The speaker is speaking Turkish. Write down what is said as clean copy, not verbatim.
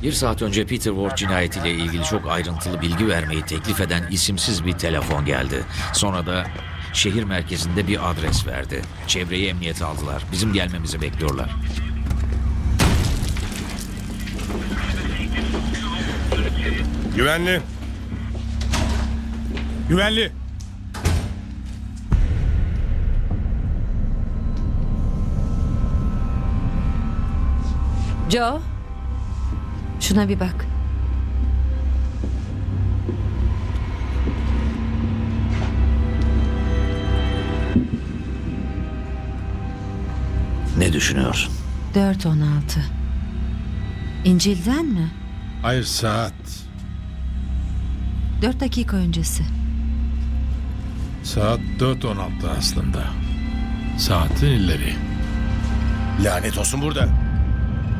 Bir saat önce Peter Ward cinayetiyle ilgili çok ayrıntılı bilgi vermeyi teklif eden isimsiz bir telefon geldi. Sonra da şehir merkezinde bir adres verdi. Çevreyi emniyete aldılar. Bizim gelmemizi bekliyorlar. Güvenli. Güvenli. Joe, şuna bir bak. Ne düşünüyorsun? 4:16. İncil'den mi? Hayır, saat. 4 dakika öncesi. Saat 4:16 aslında. Saatin ileri. Lanet olsun burada.